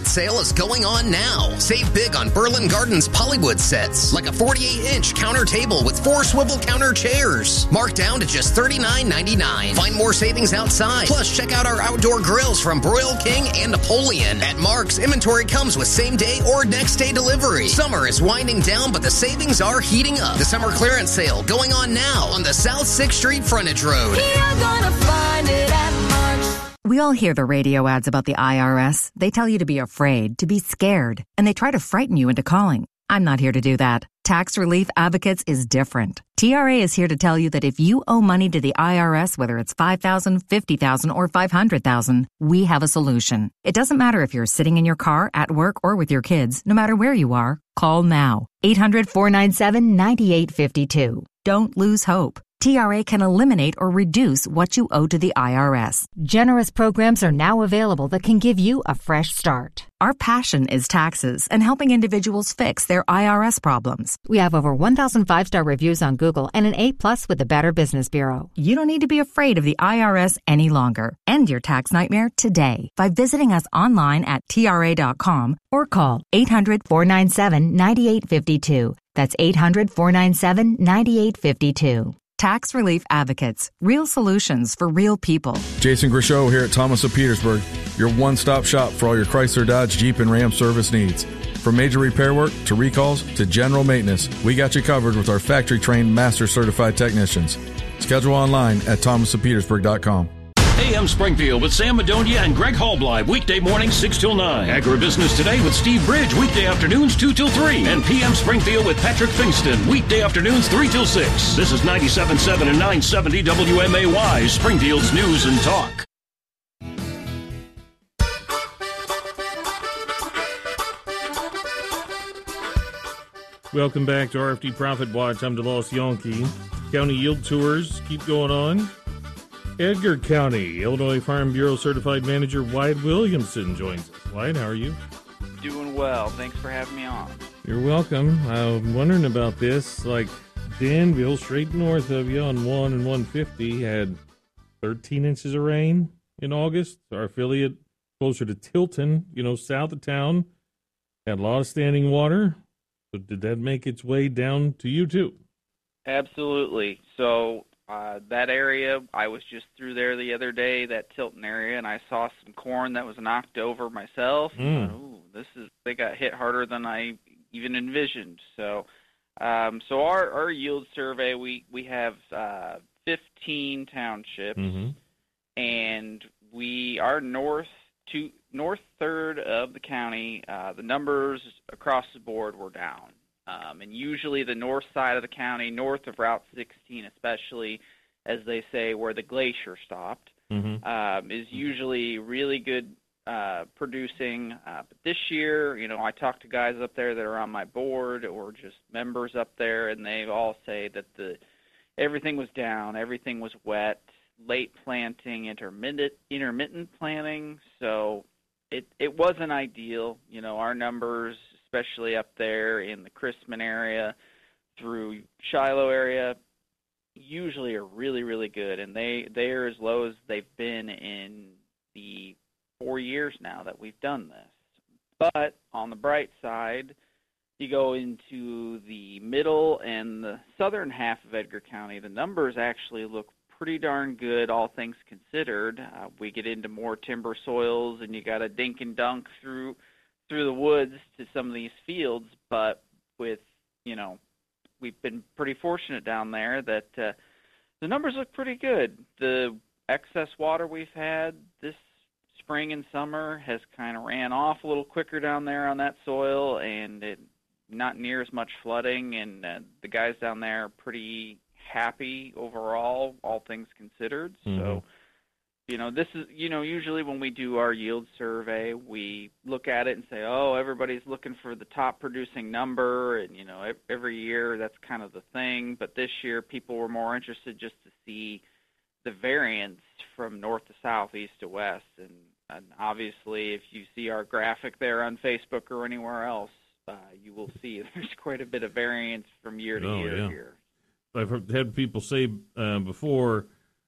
Clearance Sale is going on now. Save big on Berlin Gardens Pollywood sets, like a 48-inch counter table with 4 swivel counter chairs. Marked down to just $39.99. Find more savings outside. Plus, check out our outdoor grills from Broil King and Napoleon. At Mark's, inventory comes with same-day or next-day delivery. Summer is winding down, but the savings are heating up. The Summer Clearance Sale going on now on the South 6th Street Frontage Road. You're gonna find it at Mark's. We all hear the radio ads about the IRS. They tell you to be afraid, to be scared, and they try to frighten you into calling. I'm not here to do that. Tax Relief Advocates is different. TRA is here to tell you that if you owe money to the IRS, whether it's $5,000, $50,000, or $500,000, we have a solution. It doesn't matter if you're sitting in your car, at work, or with your kids. No matter where you are, call now. 800-497-9852. Don't lose hope. TRA can eliminate or reduce what you owe to the IRS. Generous programs are now available that can give you a fresh start. Our passion is taxes and helping individuals fix their IRS problems. We have over 1,000 5-star reviews on Google and an A+ with the Better Business Bureau. You don't need to be afraid of the IRS any longer. End your tax nightmare today by visiting us online at TRA.com or call 800-497-9852. That's 800-497-9852. Tax Relief Advocates. Real solutions for real people. Jason Grishow here at Thomas of Petersburg, your one-stop shop for all your Chrysler, Dodge, Jeep, and Ram service needs. From major repair work to recalls to general maintenance, we got you covered with our factory-trained, master-certified technicians. Schedule online at thomasofpetersburg.com. AM Springfield with Sam Madonia and Greg Hallbleib, weekday mornings 6 till 9. Agribusiness Today with Steve Bridge, weekday afternoons 2 till 3. And PM Springfield with Patrick Fingston, weekday afternoons 3 till 6. This is 97.7 and 970 WMAY, Springfield's News and Talk. Welcome back to RFD Profit Watch. I'm DeLoss Yonke. County yield tours keep going on. Edgar County, Illinois Farm Bureau Certified Manager Wyatt Williamson joins us. Wyatt, how are you? Doing well. Thanks for having me on. You're welcome. I'm wondering about this. Like Danville, straight north of you on 1 and 150, had 13 inches of rain in August. Our affiliate closer to Tilton, south of town, had a lot of standing water. So did that make its way down to you too? Absolutely. So that area, I was just through there the other day, that Tilton area, and I saw some corn that was knocked over myself. Ooh, they got hit harder than I even envisioned. So our yield survey, we have 15 townships, and our north third of the county, the numbers across the board were down. And usually the north side of the county, north of Route 16 especially, as they say, where the glacier stopped, is usually really good producing. But this year, I talked to guys up there that are on my board or just members up there, and they all say that everything was down, everything was wet, late planting, intermittent planting, so it wasn't ideal. Our numbers, especially up there in the Chrisman area through Shiloh area, usually are really, really good, and they're as low as they've been in the 4 years now that we've done this. But on the bright side, you go into the middle and the southern half of Edgar County, the numbers actually look pretty darn good, all things considered. We get into more timber soils, and you got to dink and dunk through the woods to some of these fields, but with, we've been pretty fortunate down there that the numbers look pretty good. The excess water we've had this spring and summer has kind of ran off a little quicker down there on that soil, and not near as much flooding, and the guys down there are pretty happy overall, all things considered. So this is, usually when we do our yield survey, we look at it and say, oh, everybody's looking for the top producing number, and, every year that's kind of the thing. But this year people were more interested just to see the variance from north to south, east to west. And obviously, if you see our graphic there on Facebook or anywhere else, you will see there's quite a bit of variance from year to year here. I've had people say before,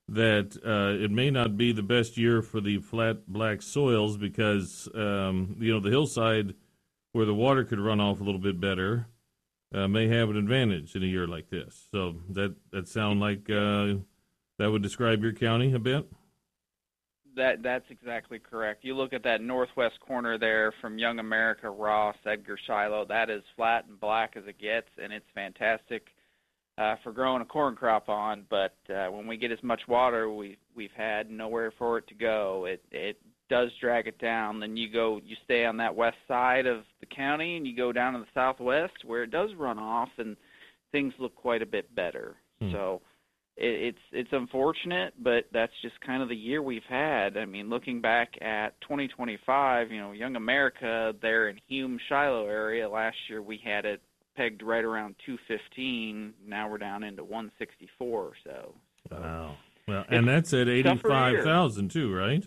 that it may not be the best year for the flat black soils because, the hillside where the water could run off a little bit better may have an advantage in a year like this. So that sound like that would describe your county a bit? That's exactly correct. You look at that northwest corner there from Young America, Ross, Edgar, Shiloh, that is flat and black as it gets, and it's fantastic for growing a corn crop on. But when we get as much water we've had, nowhere for it to go, it does drag it down. Then you stay on that west side of the county, and you go down to the southwest where it does run off, and things look quite a bit better. So it's unfortunate, but that's just kind of the year we've had. I mean, looking back at 2025, Young America there in Hume, Shiloh area, last year we had it pegged right around 215. Now we're down into 164 or so. Wow. Well, and that's at 85,000 too, right?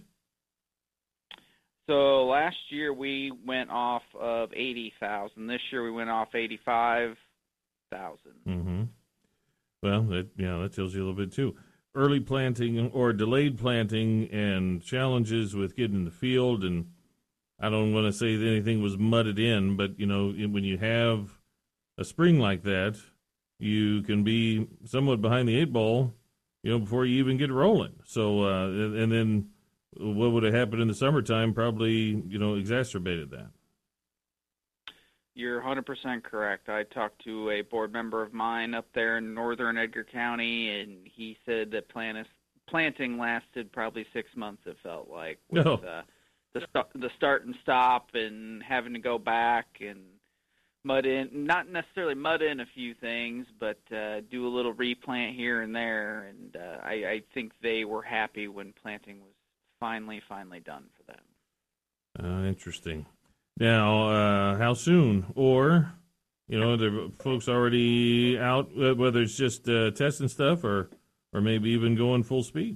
So last year we went off of 80,000. This year we went off 85,000. Mm-hmm. Well, that tells you a little bit too. Early planting or delayed planting and challenges with getting in the field, and I don't want to say that anything was mudded in, but when you have a spring like that, you can be somewhat behind the eight ball, before you even get rolling. So, and then what would have happened in the summertime probably, exacerbated that. You're 100% correct. I talked to a board member of mine up there in northern Edgar County, and he said that planting lasted probably 6 months, it felt like, with the start and stop and having to go back and mud in, not necessarily mud in a few things, but do a little replant here and there. And I think they were happy when planting was finally done for them. Interesting. Now, how soon? Or, the folks already out, whether it's just testing stuff or maybe even going full speed?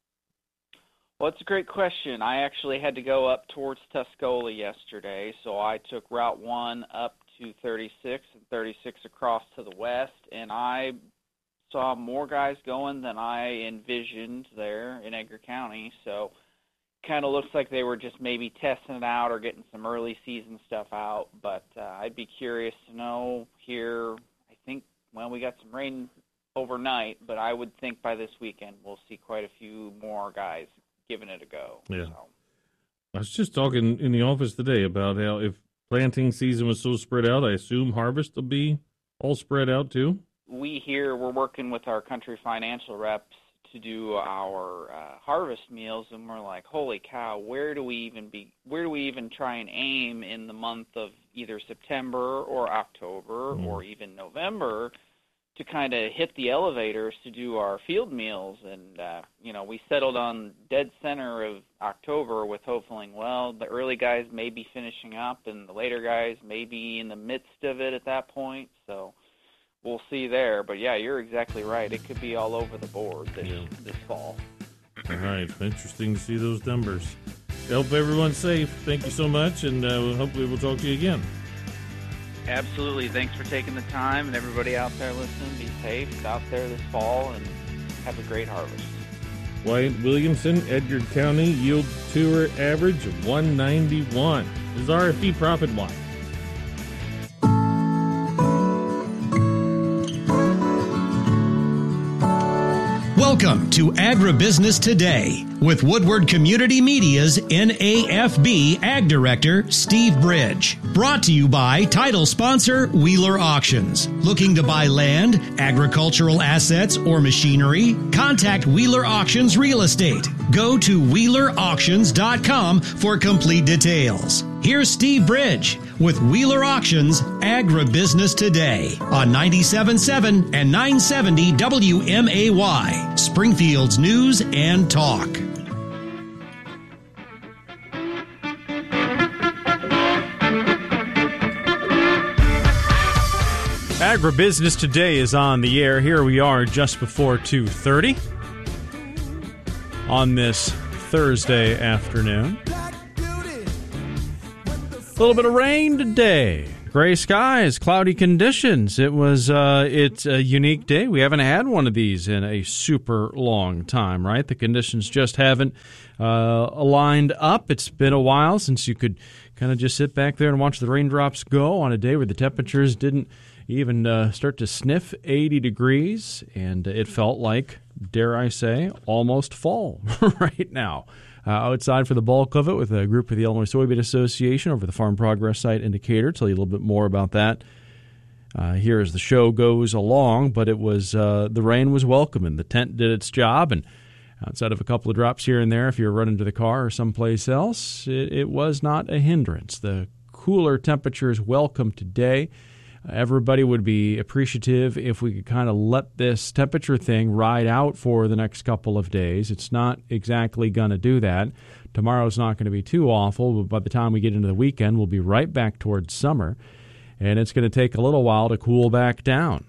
Well, it's a great question. I actually had to go up towards Tuscola yesterday, so I took Route 1 up to 36 and 36 across to the west, and I saw more guys going than I envisioned there in Edgar County, so kind of looks like they were just maybe testing it out or getting some early season stuff out. But I'd be curious to know here. I think, we got some rain overnight, but I would think by this weekend we'll see quite a few more guys giving it a go. Yeah. So. I was just talking in the office today about how if planting season was so spread out, I assume harvest will be all spread out too? We're working with our country financial reps to do our harvest meals, and we're like, holy cow, where do we even try and aim in the month of either September or October or even November to kind of hit the elevators to do our field meals? And we settled on dead center of October with hoping, the early guys may be finishing up and the later guys may be in the midst of it at that point. So we'll see there. But, yeah, you're exactly right. It could be all over the board this fall. All right. Interesting to see those numbers. Help everyone safe. Thank you so much, and hopefully we'll talk to you again. Absolutely. Thanks for taking the time, and everybody out there listening, be safe out there this fall and have a great harvest. Wyatt Williamson, Edgar County, yield tour average of 191. This is RFD Profit Wine. Welcome to Agribusiness Today with Woodward Community Media's NAFB Ag Director, Steve Bridge. Brought to you by title sponsor Wheeler Auctions. Looking to buy land, agricultural assets, or machinery? Contact Wheeler Auctions Real Estate. Go to WheelerAuctions.com for complete details. Here's Steve Bridge with Wheeler Auctions Agribusiness Today on 97.7 and 970 WMAY, Springfield's News and Talk. Agribusiness Today is on the air. Here we are just before 2:30 on this Thursday afternoon. A little bit of rain today. Gray skies, cloudy conditions. It's a unique day. We haven't had one of these in a super long time, right? The conditions just haven't aligned up. It's been a while since you could kind of just sit back there and watch the raindrops go on a day where the temperatures didn't even start to sniff 80 degrees, and it felt like, dare I say, almost fall right now. Outside for the bulk of it with a group of the Illinois Soybean Association over the Farm Progress Site Indicator. Tell you a little bit more about that here as the show goes along. But it was the rain was welcome and the tent did its job. And outside of a couple of drops here and there, if you're running to the car or someplace else, it was not a hindrance. The cooler temperatures welcome today. Everybody would be appreciative if we could kind of let this temperature thing ride out for the next couple of days. It's not exactly going to do that. Tomorrow's not going to be too awful, but by the time we get into the weekend, we'll be right back towards summer, and it's going to take a little while to cool back down.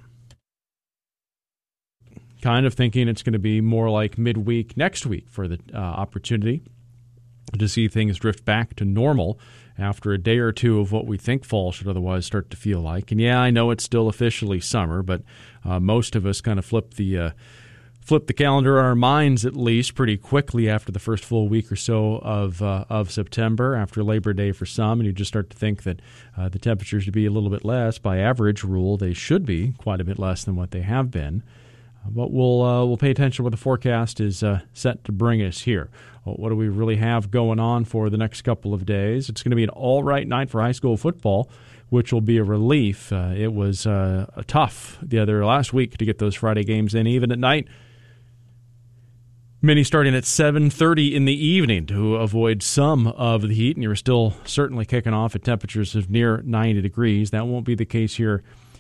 Kind of thinking it's going to be more like midweek next week for the opportunity to see things drift back to normal after a day or two of what we think fall should otherwise start to feel like. And yeah, I know it's still officially summer, but most of us kind of flip the calendar in our minds at least pretty quickly after the first full week or so of September, after Labor Day for some, and you just start to think that the temperatures should be a little bit less. By average rule, they should be quite a bit less than what they have been. But we'll pay attention to what the forecast is set to bring us here. What do we really have going on for the next couple of days? It's going to be an all-right night for high school football, which will be a relief. It was tough last week to get those Friday games in, even at night. Many starting at 7:30 in the evening to avoid some of the heat, and you're still certainly kicking off at temperatures of near 90 degrees. That won't be the case here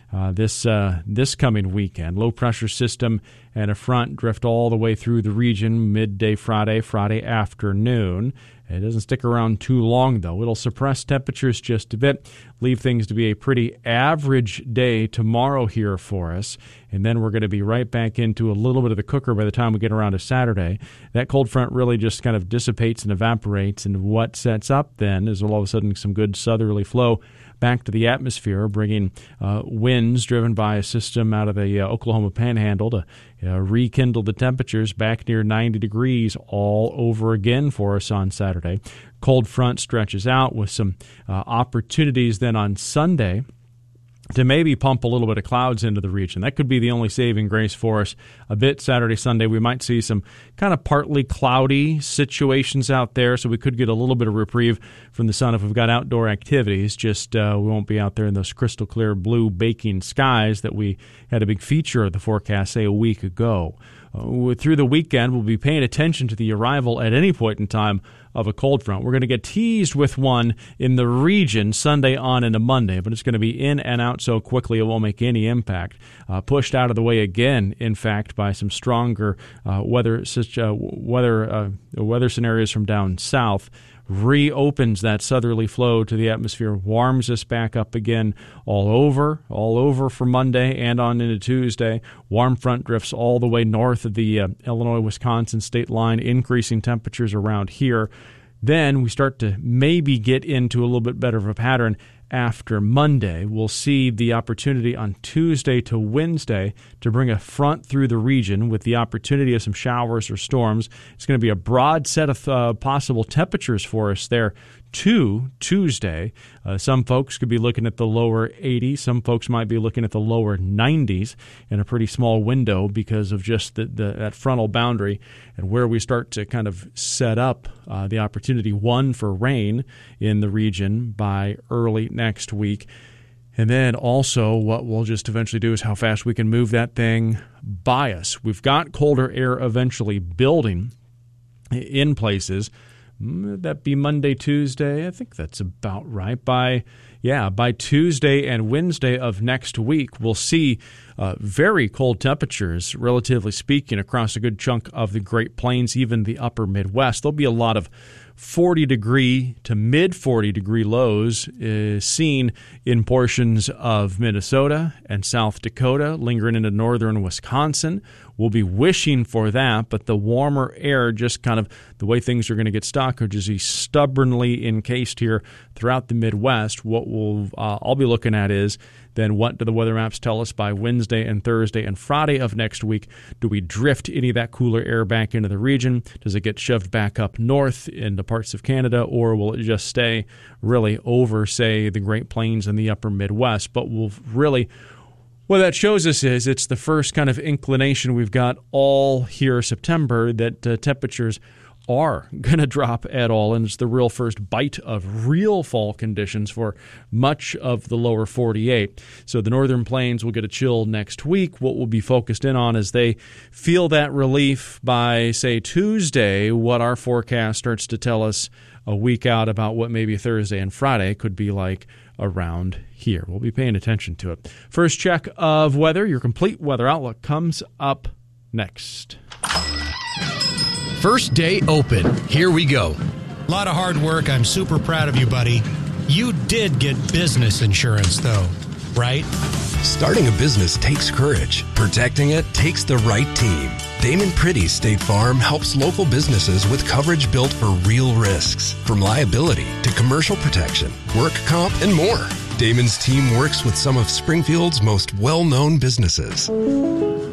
this coming weekend. Low pressure system and a front drift all the way through the region midday Friday afternoon. It doesn't stick around too long, though. It'll suppress temperatures just a bit, leave things to be a pretty average day tomorrow here for us, and then we're going to be right back into a little bit of the cooker by the time we get around to Saturday. That cold front really just kind of dissipates and evaporates, and what sets up then is all of a sudden some good southerly flow back to the atmosphere, bringing winds driven by a system out of the Oklahoma Panhandle to rekindle the temperatures back near 90 degrees all over again for us on Saturday. Cold front stretches out with some opportunities then on Sunday to maybe pump a little bit of clouds into the region. That could be the only saving grace for us a bit Saturday, Sunday. We might see some kind of partly cloudy situations out there, so we could get a little bit of reprieve from the sun if we've got outdoor activities. Just we won't be out there in those crystal clear blue baking skies that we had a big feature of the forecast, say, a week ago. Through the weekend, we'll be paying attention to the arrival at any point in time of a cold front. We're going to get teased with one in the region Sunday on into Monday, but it's going to be in and out so quickly it won't make any impact. Pushed out of the way again, in fact, by some stronger weather scenarios from down south. Reopens that southerly flow to the atmosphere, warms us back up again all over for Monday and on into Tuesday. Warm front drifts all the way north of the Illinois-Wisconsin state line, increasing temperatures around here. Then we start to maybe get into a little bit better of a pattern after Monday. We'll see the opportunity on Tuesday to Wednesday to bring a front through the region with the opportunity of some showers or storms. It's going to be a broad set of possible temperatures for us there to Tuesday. Some folks could be looking at the lower 80s. Some folks might be looking at the lower 90s in a pretty small window because of just that frontal boundary and where we start to kind of set up the opportunity, one, for rain in the region by early next week. And then also what we'll just eventually do is how fast we can move that thing by us. We've got colder air eventually building in places. That be Monday, Tuesday. I think that's about right. By Tuesday and Wednesday of next week, we'll see very cold temperatures, relatively speaking, across a good chunk of the Great Plains, even the upper Midwest. There'll be a lot of 40-degree to mid-40-degree lows seen in portions of Minnesota and South Dakota, lingering into northern Wisconsin. we'll be wishing for that, but the warmer air, just kind of the way things are going to get stuck, are just stubbornly encased here throughout the Midwest. What I'll be looking at is then what do the weather maps tell us by Wednesday and Thursday and Friday of next week? Do we drift any of that cooler air back into the region? Does it get shoved back up north into parts of Canada, or will it just stay really over, say, the Great Plains and the upper Midwest? But what that shows us is it's the first kind of inclination we've got all here September that temperatures are going to drop at all, and it's the real first bite of real fall conditions for much of the lower 48. So the northern plains will get a chill next week. What we'll be focused in on as they feel that relief by, say, Tuesday, what our forecast starts to tell us a week out about what maybe Thursday and Friday could be like around here. We'll be paying attention to it. First check of weather, your complete weather outlook, comes up next. First day open. Here we go. A lot of hard work. I'm super proud of you, buddy. You did get business insurance, though, right? Starting a business takes courage. Protecting it takes the right team. Damon Pretty State Farm helps local businesses with coverage built for real risks, from liability to commercial protection, work comp, and more. Damon's team works with some of Springfield's most well-known businesses.